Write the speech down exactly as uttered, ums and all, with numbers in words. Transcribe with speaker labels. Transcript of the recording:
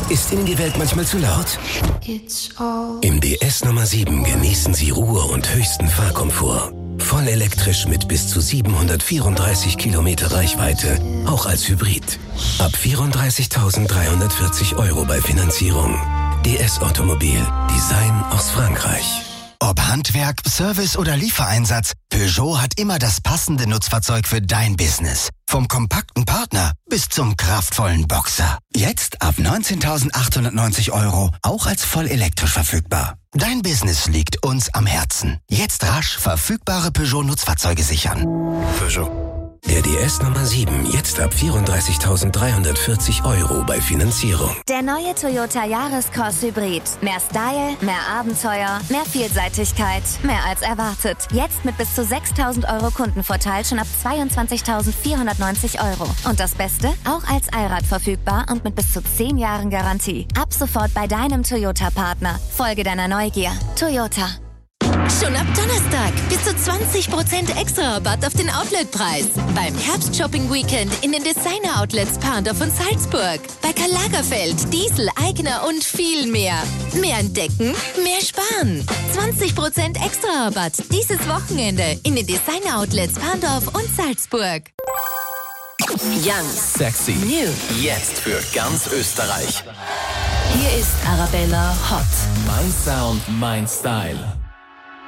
Speaker 1: Ist Ihnen die Welt manchmal zu laut? Im D S Nummer sieben genießen Sie Ruhe und höchsten Fahrkomfort. Voll elektrisch mit bis zu siebenhundertvierunddreißig Kilometer Reichweite, auch als Hybrid. Ab vierunddreißigtausenddreihundertvierzig Euro bei Finanzierung. D S Automobil. Design aus Frankreich.
Speaker 2: Ob Handwerk, Service oder Liefereinsatz, Peugeot hat immer das passende Nutzfahrzeug für dein Business. Vom kompakten Partner bis zum kraftvollen Boxer. Jetzt ab neunzehntausendachthundertneunzig Euro, auch als voll elektrisch verfügbar. Dein Business liegt uns am Herzen. Jetzt rasch verfügbare Peugeot-Nutzfahrzeuge sichern.
Speaker 1: Peugeot. Der D S Nummer sieben, jetzt ab vierunddreißigtausenddreihundertvierzig Euro bei Finanzierung.
Speaker 3: Der neue Toyota Yaris-Cross Hybrid. Mehr Style, mehr Abenteuer, mehr Vielseitigkeit, mehr als erwartet. Jetzt mit bis zu sechstausend Euro Kundenvorteil schon ab zweiundzwanzigtausendvierhundertneunzig Euro. Und das Beste? Auch als Allrad verfügbar und mit bis zu zehn Jahren Garantie. Ab sofort bei deinem Toyota-Partner. Folge deiner Neugier. Toyota.
Speaker 4: Schon ab Donnerstag bis zu zwanzig Prozent extra Rabatt auf den Outletpreis. Beim Herbst-Shopping-Weekend in den Designer-Outlets Parndorf und Salzburg. Bei Karl Lagerfeld, Diesel, Aigner und viel mehr. Mehr entdecken, mehr sparen. zwanzig Prozent extra Rabatt dieses Wochenende in den Designer-Outlets Parndorf und Salzburg.
Speaker 5: Young,
Speaker 6: Sexy,
Speaker 5: New.
Speaker 6: Jetzt für ganz Österreich.
Speaker 5: Hier ist Arabella Hot.
Speaker 6: Mein Sound, mein Style.